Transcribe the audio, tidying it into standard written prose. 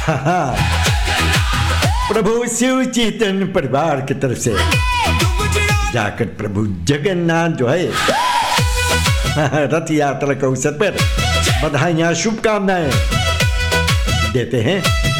हाँ, प्रभु शिव चैतन्य परिवार की तरफ से जाकर प्रभु जगन्नाथ जो है रथ यात्रा के अवसर पर बधाइयाँ शुभकामनाएं देते हैं।